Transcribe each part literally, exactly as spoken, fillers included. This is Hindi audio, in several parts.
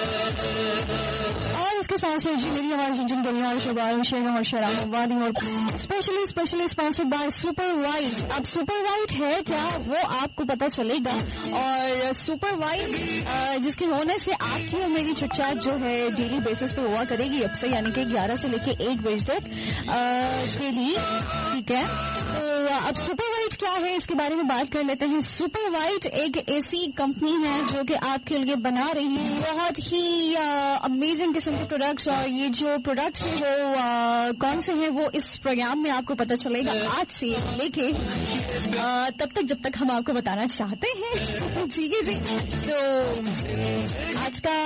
और इसके साथ साथ जी मेरी आवाज जिन गलियां और शबार शेरों और शराबादी और specially specially sponsored by super white. अब सुपर वाइट है क्या वो आपको पता चलेगा। और सुपर वाइट जिसके होने से आपकी और मेरी चुटचाट जो है डेली बेसिस पे हुआ करेगी अब से, यानी कि ग्यारह से लेके एक बजे तक डेली, ठीक है। तो अब सुपर वाइट क्या है इसके बारे में बात कर लेते हैं। सुपर वाइट एक ऐसी कंपनी है जो कि आपके लिए बना रही है बहुत ही अमेजिंग किस्म के प्रोडक्ट्स, और ये जो प्रोडक्ट्स हैं वो आ, कौन से हैं वो इस प्रोग्राम में आपको पता चलेगा आज से लेके तब तक जब तक हम आपको बताना चाहते हैं। जी जी। तो आज का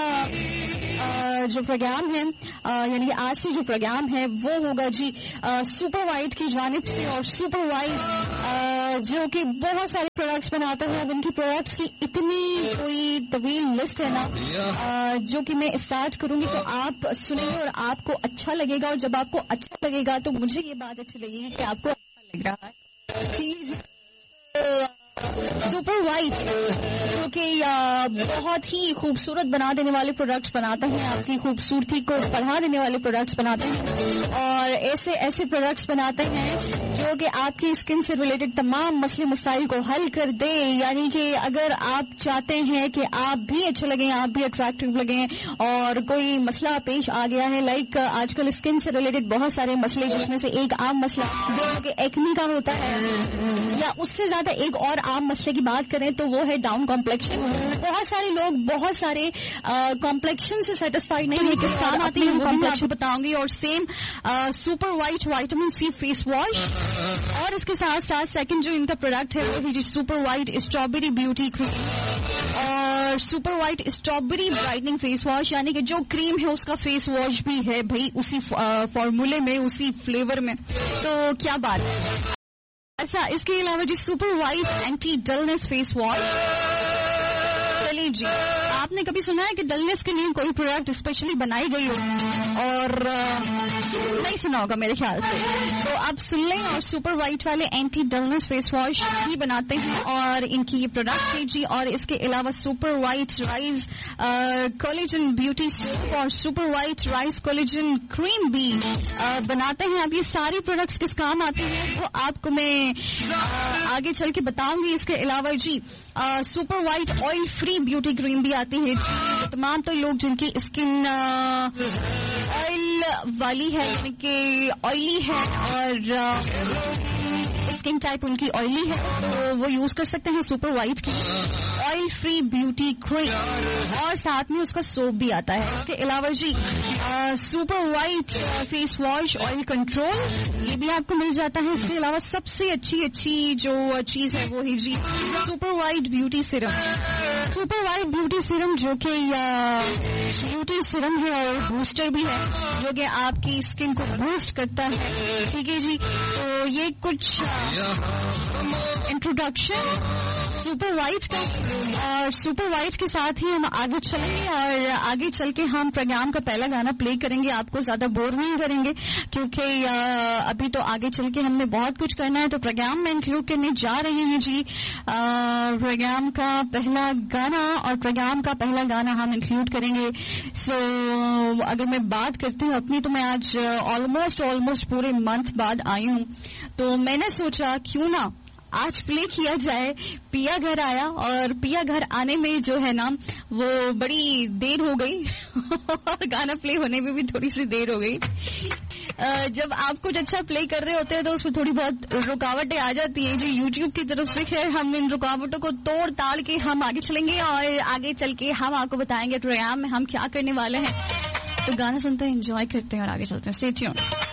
आ, जो प्रोग्राम है यानी कि आज से जो प्रोग्राम है वो होगा जी सुपर वाइट की जानिब से। और सुपर वाइट जो कि बहुत सारे प्रोडक्ट्स बनाते हैं, अब इनकी प्रोडक्ट्स की इतनी कोई तवील लिस्ट है ना आ, जो कि मैं स्टार्ट करूंगी तो आप सुनेंगे और आपको अच्छा लगेगा, और जब आपको अच्छा लगेगा तो मुझे ये बात अच्छी लगेगी कि आपको अच्छा लग रहा है। ठीक है। सुपर वाइट जो कि बहुत ही खूबसूरत बना देने वाले प्रोडक्ट्स बनाते हैं, आपकी खूबसूरती को बढ़ा देने वाले प्रोडक्ट्स बनाते हैं, और ऐसे ऐसे प्रोडक्ट्स बनाते हैं जो कि आपकी स्किन से रिलेटेड तमाम मसले मसाइल को हल कर दे। यानी कि अगर आप चाहते हैं कि आप भी अच्छे लगें, आप भी अट्रैक्टिव लगें, और कोई मसला पेश आ गया है, लाइक आजकल स्किन से रिलेटेड बहुत सारे मसले, जिसमें से एक आम मसला जो कि एक्ने का होता है, या उससे ज्यादा एक और आम मसले की बात करें तो वो है डाउन कॉम्प्लेक्शन। बहुत सारे लोग बहुत सारे कॉम्प्लेक्शन से सेटिस्फाइड नहीं है, किस काम आती है वो मैं आपको बताऊंगी। और same super white vitamin C face wash, और इसके साथ साथ सेकंड जो इनका प्रोडक्ट है वो है super white strawberry beauty cream और super white strawberry brightening face wash, यानी कि जो क्रीम है उसका फेस वॉश भी है भाई उसी फॉर्मूले में, उसी फ्लेवर में। तो क्या बात है। अच्छा, इसके अलावा जी super white anti dullness face wash. चलिए जी, आपने कभी सुना है कि डलनेस के लिए कोई प्रोडक्ट स्पेशली बनाई गई हो? और नहीं सुना होगा मेरे ख्याल से, तो आप सुन लें। और सुपर वाइट वाले एंटी डलनेस फेस वॉश भी बनाते हैं और इनकी ये प्रोडक्ट है जी। और इसके अलावा super white rice collagen beauty soap और super white rice collagen cream भी आ, बनाते हैं। अब ये सारी प्रोडक्ट्स किस काम आते हैं वो आपको मैं आ, आगे चल के बताऊंगी। इसके अलावा जी super white oil free beauty cream भी आती है। तमाम तो लोग जिनकी स्किन ऑयल वाली है, यानी कि ऑयली है और स्किन टाइप उनकी ऑयली है, तो वो यूज कर सकते हैं सुपर वाइट की ऑयल फ्री ब्यूटी क्रीम, और साथ में उसका सोप भी आता है। इसके अलावा जी super white face wash oil control, ये भी आपको मिल जाता है। इसके अलावा सबसे अच्छी अच्छी जो चीज है वो है जी super white beauty serum. Super white beauty serum जो कि ब्यूटी सीरम है और बूस्टर भी है, जो कि आपकी स्किन को बूस्ट करता है। ठीक है जी, तो ये कुछ इंट्रोडक्शन सुपर वाइट का, और सुपर वाइट के साथ ही हम आगे चलेंगे और आगे चल के हम प्रोग्राम का पहला गाना प्ले करेंगे। आपको ज्यादा बोर नहीं करेंगे क्योंकि अभी तो आगे चल के हमने बहुत कुछ करना है, तो प्रोग्राम में इंक्लूड करने जा रहे हैं जी प्रोग्राम का पहला गाना, और प्रोग्राम का पहला गाना हम इंक्लूड करेंगे। सो so, अगर मैं बात करती हूँ अपनी, तो मैं आज ऑलमोस्ट ऑलमोस्ट पूरे मंथ बाद आई हूँ, तो मैंने सोचा क्यों ना आज प्ले किया जाए पिया घर आया। और पिया घर आने में जो है ना वो बड़ी देर हो गई और गाना प्ले होने में भी थोड़ी सी देर हो गई। जब आप कुछ अच्छा प्ले कर रहे होते हैं तो उसमें थोड़ी बहुत रुकावटें आ जाती हैं जी यूट्यूब की तरफ से। खैर, हम इन रुकावटों को तोड़ ताड़ के हम आगे चलेंगे और आगे चल के हम आपको बताएंगे प्रोग्राम में हम क्या करने वाले हैं। तो गाना सुनते हैं, एंजॉय करते हैं और आगे चलते हैं। Stay tuned.